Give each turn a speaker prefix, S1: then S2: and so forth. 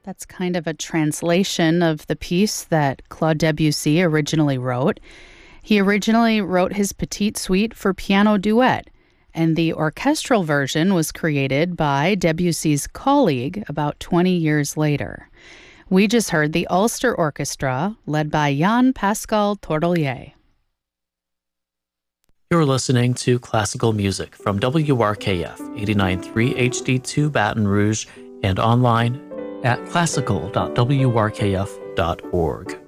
S1: That's kind of a translation of the piece that Claude Debussy originally wrote. He originally wrote his Petite Suite for piano duet, and the orchestral version was created by Debussy's colleague about 20 years later. We just heard the Ulster Orchestra, led by Jan Pascal Tordelier.
S2: You're listening to classical music from WRKF 89.3 HD2 Baton Rouge and online at classical.wrkf.org.